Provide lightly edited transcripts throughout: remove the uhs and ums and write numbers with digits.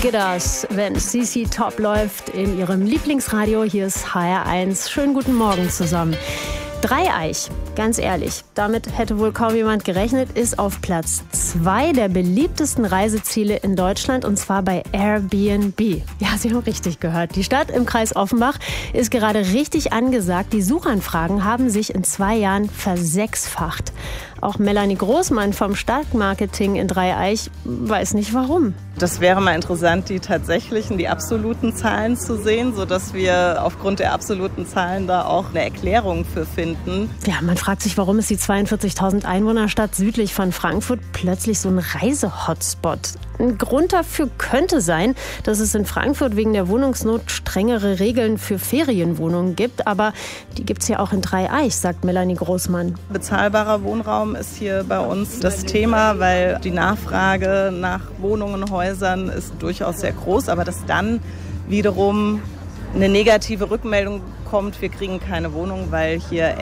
Gidders, wenn CC Top läuft in ihrem Lieblingsradio. Hier ist HR1. Schönen guten Morgen zusammen. Dreieich, ganz ehrlich, damit hätte wohl kaum jemand gerechnet, ist auf Platz 2 der beliebtesten Reiseziele in Deutschland, und zwar bei Airbnb. Ja, Sie haben richtig gehört. Die Stadt im Kreis Offenbach ist gerade richtig angesagt. Die Suchanfragen haben sich in 2 Jahren versechsfacht. Auch Melanie Großmann vom Stadtmarketing in Dreieich weiß nicht warum. Das wäre mal interessant, die tatsächlichen, die absoluten Zahlen zu sehen, sodass wir aufgrund der absoluten Zahlen da auch eine Erklärung für finden. Ja, man fragt sich, warum ist die 42.000 Einwohnerstadt südlich von Frankfurt plötzlich so ein Reise-Hotspot? Ein Grund dafür könnte sein, dass es in Frankfurt wegen der Wohnungsnot strengere Regeln für Ferienwohnungen gibt. Aber die gibt es ja auch in Dreieich, sagt Melanie Großmann. Bezahlbarer Wohnraum ist hier bei uns das Thema, weil die Nachfrage nach Wohnungen und Häusern ist durchaus sehr groß. Aber dass dann wiederum eine negative Rückmeldung kommt, wir kriegen keine Wohnung, weil hier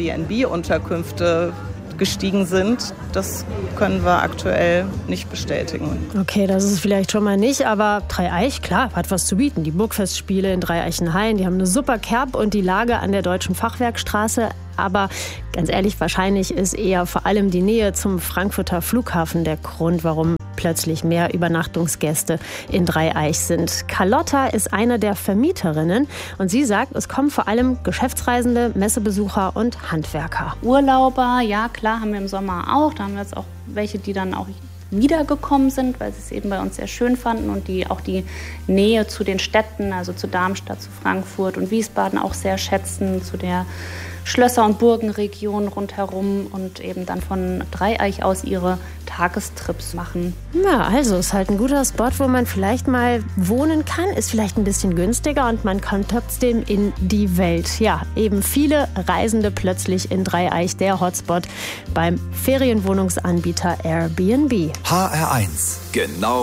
Airbnb-Unterkünfte gestiegen sind, das können wir aktuell nicht bestätigen. Okay, das ist vielleicht schon mal nicht, aber Dreieich, klar, hat was zu bieten. Die Burgfestspiele in Dreieichenhain, die haben eine super Kerb und die Lage an der Deutschen Fachwerkstraße. Aber ganz ehrlich, wahrscheinlich ist eher vor allem die Nähe zum Frankfurter Flughafen der Grund, warum plötzlich mehr Übernachtungsgäste in Dreieich sind. Carlotta ist eine der Vermieterinnen und sie sagt, es kommen vor allem Geschäftsreisende, Messebesucher und Handwerker. Urlauber, ja klar, haben wir im Sommer auch. Da haben wir jetzt auch welche, die dann auch wiedergekommen sind, weil sie es eben bei uns sehr schön fanden und die auch die Nähe zu den Städten, also zu Darmstadt, zu Frankfurt und Wiesbaden auch sehr schätzen, zu der Schlösser- und Burgenregion rundherum und eben dann von Dreieich aus ihre Tagestrips machen. Ja, also ist halt ein guter Spot, wo man vielleicht mal wohnen kann, ist vielleicht ein bisschen günstiger und man kommt trotzdem in die Welt. Ja, eben viele Reisende plötzlich in Dreieich, der Hotspot beim Ferienwohnungsanbieter Airbnb. HR1, genau